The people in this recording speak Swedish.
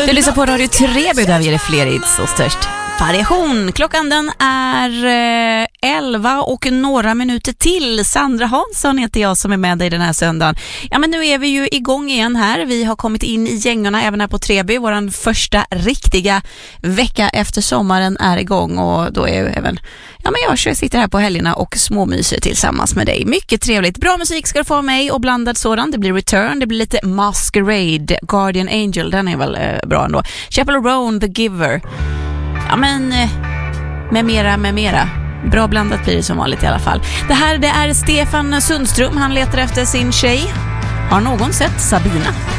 Du lyssnar på Radio Treby där vi ger dig fler hits och störst variation. Klockan den är 11 och några minuter till. Sandra Hansson heter jag som är med dig den här söndagen. Ja, men nu är vi ju igång igen här. Vi har kommit in i gängorna även här på Treby. Våran första riktiga vecka efter sommaren är igång och då är ju även jag sitter här på helgerna och småmyser tillsammans med dig. Mycket trevligt. Bra musik ska du få av mig och blandad sådan. Det blir Return, det blir lite Masquerade, Guardian Angel, den är väl bra ändå. Chappell Roan, The Giver. Ja, men med mera. Bra blandat blir det som vanligt i alla fall. Det är Stefan Sundström. Han letar efter sin tjej. Har någon sett Sabina?